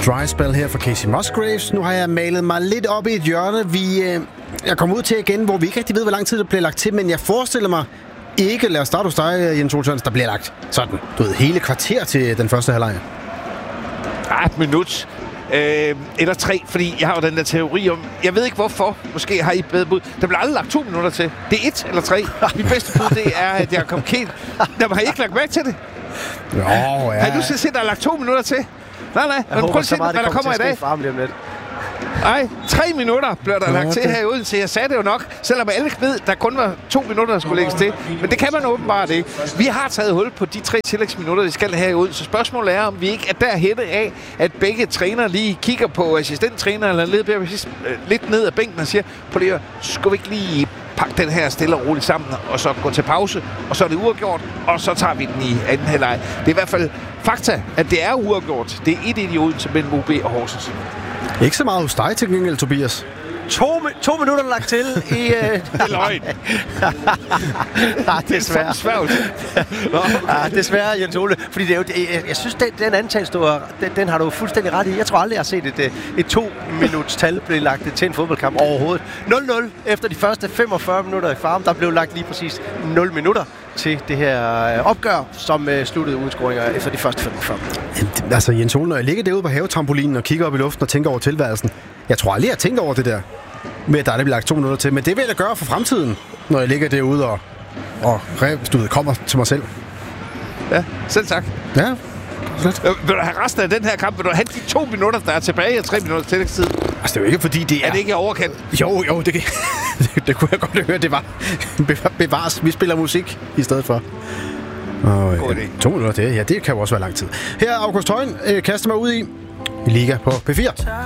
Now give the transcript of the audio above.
Dry Spell her fra Casey Musgraves. Nu har jeg malet mig lidt op i et hjørne. Jeg kommer ud til igen, hvor vi ikke rigtig ved, hvor lang tid det bliver lagt til, men jeg forestiller mig ikke, lad os starte hos dig, Jens Olsson, der bliver lagt sådan, hele kvarter til den første halvleg. Et minut. Eller 3, fordi jeg har jo den der teori om, jeg ved ikke hvorfor, måske har I bedre bud. Der bliver aldrig lagt 2 minutter til. Det er 1 eller 3. Mit bedste bud, det er, at jeg kom kælt. Der har I ikke lagt mærke til det? Jo, ja. Har du set, der er lagt 2 minutter til? Nej. Men prøv at se, hvad der kommer i dag. Nej, 3 minutter blev der lagt til her i Odense. Jeg sagde det jo nok, selvom alle ved, der kun var 2 minutter, der skulle lægges til. Men det kan man åbenbart ikke. Vi har taget hul på de 3 tillægsminutter, vi skal have i Odense. Så spørgsmålet er, om vi ikke er derhenne af, at begge trænere lige kigger på assistenttræner eller lidt ned ad bænken og siger, på det her, skulle vi ikke lige pakke den her stille og roligt sammen, og så gå til pause, og så er det uafgjort, og så tager vi den i anden halvleg. Det er i hvert fald fakta, at det er uafgjort. Det er 1-1 i Odense mellem OB og Horsens. Ikke så meget hos dig til gengæld, Tobias. 2 minutter lagt til i... Det er løgn. Desværre. Desværre, Jens Ole. Fordi det er jo, jeg synes, den antagelse, den har du fuldstændig ret i. Jeg tror aldrig, jeg har set et 2-minuts tal blive lagt til en fodboldkamp overhovedet. 0-0 efter de første 45 minutter i Farum. Der blev lagt lige præcis 0 minutter til det her opgør, som sluttede uden scoringer efter de første 45. Altså, Jens Ole, når jeg ligger derude på havetrampolinen og kigger op i luften og tænker over tilværelsen, jeg tror aldrig, jeg har tænkt over det der med, at der er bliver lagt 2 minutter til. Men det vil jeg da gøre for fremtiden, når jeg ligger derude og kommer til mig selv. Ja, selv tak. Ja, slet. Vil du have resten af den her kamp? Vil du have de 2 minutter, der er tilbage, og 3 minutter tillægstid? Altså, det er jo ikke, fordi det er... Er det ikke overkendt? Jo, det kunne jeg godt høre, det var. Bevares, vi spiller musik i stedet for. Og, 2 minutter, det kan jo også være lang tid. Her er August Højen, kaster mig ud i Liga på P4.